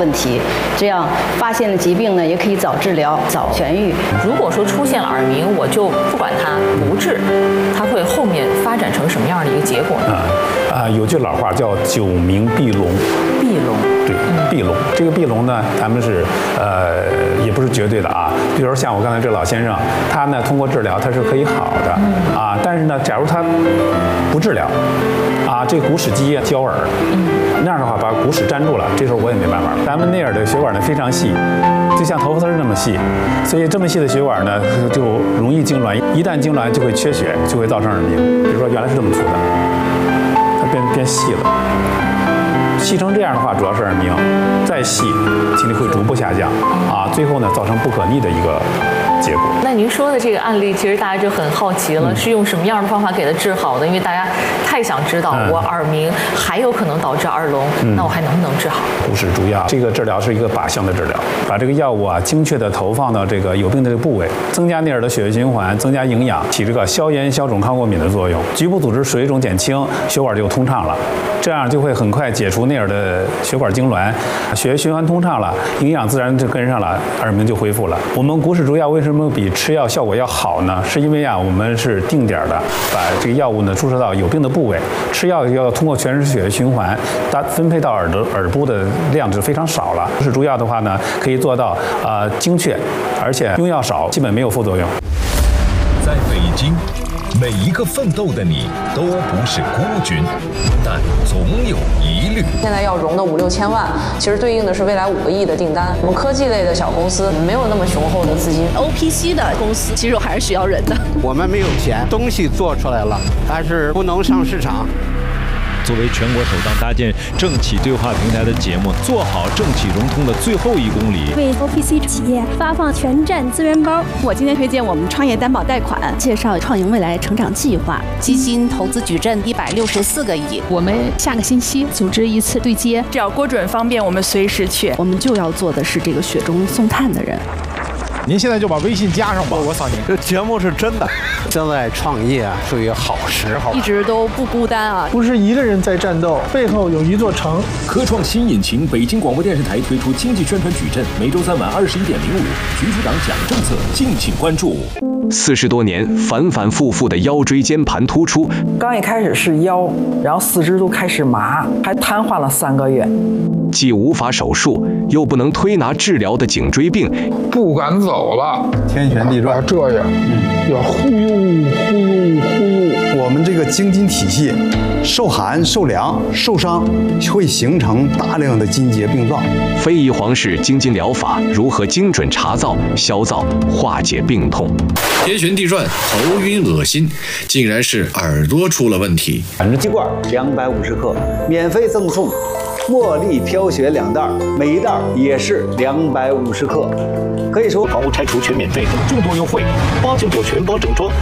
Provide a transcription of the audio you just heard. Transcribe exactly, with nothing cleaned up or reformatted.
问题，这样发现了疾病呢，也可以早治疗、早痊愈。 如果说出现了耳鸣，我就不管它不治，它会后面发展成什么样的一个结果呢？ 啊、呃，有句老话叫“久鸣闭聋”。 闭聋。 对，闭聋。这个闭聋呢，咱们是呃，也不是绝对的啊。比如像我刚才这老先生，他呢通过治疗他是可以好的啊，但是呢，假如他不治疗，啊，这骨齿肌交耳，那样的话把骨齿粘住了，这时候我也没办法。咱们内耳的血管呢非常细，就像头发丝那么细，所以这么细的血管呢就容易痉挛，一旦痉挛就会缺血，就会造成耳鸣。比如说原来是这么粗的，它变变细了。细成这样的话，主要是耳鸣，再细，听力会逐步下降，啊，最后呢，造成不可逆的一个结果。 那您说的这个案例，其实大家就很好奇了，嗯、是用什么样的方法给它治好的？因为大家太想知道，嗯、我耳鸣还有可能导致耳聋，嗯、那我还能不能治好？ 骨齿注药这个治疗是一个靶向的治疗，把这个药物啊精确的投放到这个有病的这个部位，增加内耳的血液循环，增加营养，起这个消炎、消肿、抗过敏的作用，局部组织水肿减轻，血管就通畅了，这样就会很快解除内耳的血管痉挛，血液循环通畅了，营养自然就跟上了，耳鸣就恢复了。我们骨齿注药为什么比吃药效果要好呢？是因为啊，我们是定点的把这个药物呢注射到有病的部位，吃药要通过全身血液循环，它分配到耳朵耳部的量就非常少了。骨齿注药的话呢，可以做到呃精确，而且用药少，基本没有副作用。 在北京，每一个奋斗的你都不是孤军，但总有疑虑。 现在要融的五六千万，其实对应的是未来五个亿的订单。我们科技类的小公司没有那么雄厚的资金 ，O P C 的公司其实还是需要人的。 我们没有钱，东西做出来了，但是不能上市场。 作为全国首档搭建政企对话平台的节目，做好政企融通的最后一公里， 为 O P C 企业发放全站资源包。 我今天推荐我们创业担保贷款，介绍创盈未来成长计划，基金投资矩阵一百六十四个亿。 我们下个星期组织一次对接， 只要郭准方便，我们随时去。 我们就要做的是这个雪中送炭的人。 您现在就把微信加上吧， 我扫您。这节目是真的。现在创业啊，属于好时候， 一直都不孤单啊， 不是一个人在战斗，背后有一座城。 科创新引擎，北京广播电视台推出经济宣传矩阵，每周三晚二十一点零五，徐局长讲政策，敬请关注。 四十多年反反复复的腰椎间盘突出， 刚一开始是腰，然后四肢都开始麻，还瘫痪了三个月。 既无法手术，又不能推拿治疗的颈椎病， 不敢走了， 天旋地转， 这样，嗯，要忽悠忽悠忽悠。 我们这个经筋体系受寒、受凉、受伤，会形成大量的筋节病状。 非遗皇式经筋疗法如何精准查灶、消灶、化解病痛？ 天旋地转、头晕恶心，竟然是耳朵出了问题。 反正鸡罐两百五十克，免费赠送。茉莉飘雪两袋，每一袋也是两百五十克，可以说房屋拆除全免费等众多优惠，八九九全包整装。